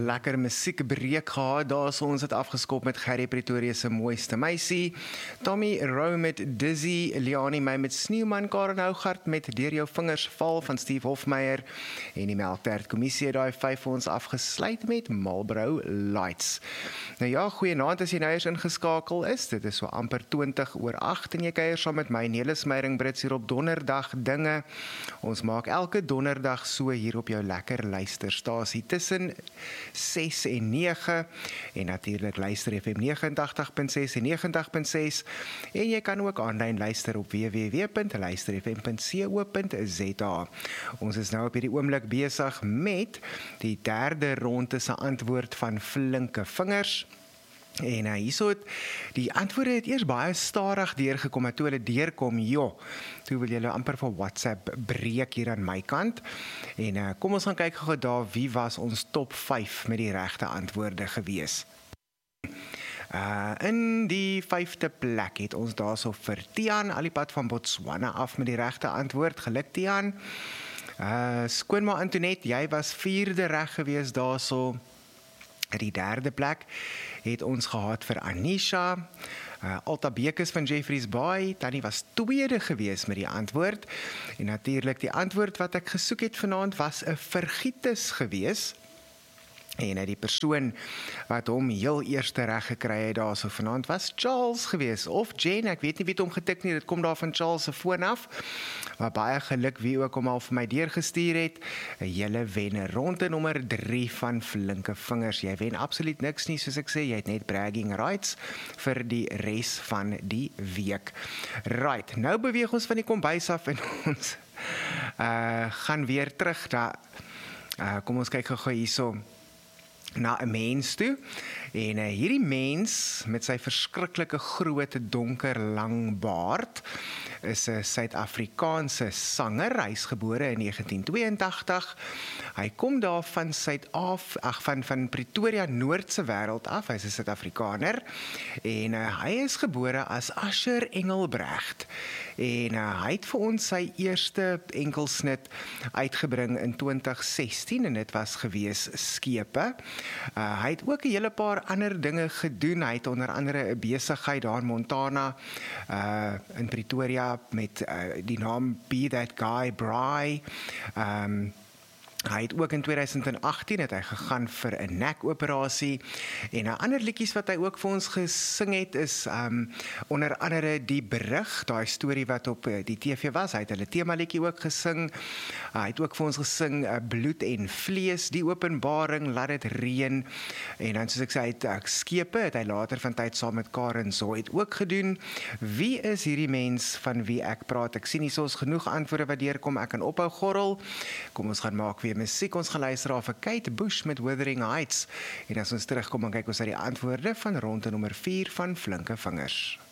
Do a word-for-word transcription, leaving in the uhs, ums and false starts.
Lekker musiekbreek gehad, daar so ons het afgeskop met Gerry Pretoria se mooiste meisie, Tommy Rowe met Dizzy, Liani my met Sneeuman, Karen Hougart met Deur jou vingers val van Steve Hofmeyer en die Melktert Kommissie het daai vyf vir ons afgesluit met Marlboro Lights. Nou ja, goeienaand as jy nou eens ingeskakel is, dit is so amper twintig oor agt en jy kuier saam met my Nelis Meyering Brits hier op Donderdag Dinge. Ons maak elke Donderdag so hier op jou lekker luisterstasie tussen ses en nege en natuurlik luister F M nege en agtig punt ses en nege en agtig punt ses en jy kan ook aanlyn luister op w w w punt luister f m punt co punt z a. Ons is nou op hierdie oomblik besig met die derde ronde se antwoord van flinke vingers. En uh, hierso het die antwoorde het eers baie stadig deurgekom, maar toe hulle deurkom, joh, toe wil julle amper vir WhatsApp breek hier aan my kant. En uh, kom ons gaan kyk gou daar wie was ons top vyf met die regte antwoorde gewees. Uh, in die vyfde plek het ons daarso vir Tian, alipad van Botswana af met die regte antwoord. Geluk Tian. Uh, Skoonma Antoinette, jy was vierde reg gewees daarso. Die derde plek het ons gehad vir Anisha, uh, Alta Bekes van Jeffreys Bay, Tannie was tweede gewees met die antwoord, en natuurlik die antwoord wat ek gesoek het vanaand was 'n vergietes gewees, en die persoon wat hom heel eerste reg gekry het daar so vanaand was Charles gewees, of Jen, ek weet nie wie het hom getik nie, dit kom daar van Charles se foon af, maar baie geluk wie ook hom al vir my deurgestuur het, julle wen ronde nommer drie van flinke vingers, jy wen absoluut niks nie, soos ek sê, jy het net bragging rights vir die res van die week. Right, nou beweeg ons van die kombuis af en ons uh, gaan weer terug, daar, uh, kom ons kyk gou hierso, na 'n mens toe, en uh, hierdie mens met sy verskriklike groot donker lang baard is 'n Suid-Afrikaanse sanger, hy is gebore in negentien tweeëntagtig, hy kom daar van Suid-Af, ag van van Pretoria Noordse wêreld af, hy is 'n Suid-Afrikaner en uh, hy is gebore as Asher Engelbrecht en uh, hy het vir ons sy eerste enkelsnit uitgebring in twintig sestien en dit was gewees Skepe. Uh, hy het ook 'n hele paar ander dinge gedoen, hy het onder andere 'n besigheid daar in Montana uh, in Pretoria met uh, die naam Be That Guy Bry. Um, Hy het ook in twintig agttien het hy gegaan vir 'n nekoperasie en 'n ander liedjies wat hy ook vir ons gesing het is um, onder andere Die Brug, daai storie wat op die T V was, hy het hulle tema liedjie ook gesing. Hy het ook vir ons gesing uh, Bloed en Vlees, Die Openbaring, Laat Dit Reën en dan soos ek sê, hy het uh, Skepe, het hy later van tyd saam met Karen Zoe het ook gedoen. Wie is hierdie mens van wie ek praat? Ek sien hier so ons genoeg antwoorde wat deurkom, ek kan ophou gorrel. Kom ons gaan maak weer musiek, ons gaan luister af vir Kate Bush met Wuthering Heights, en as ons terugkom, dan kyk ons na die antwoorde van ronde nommer vier van flinke vingers.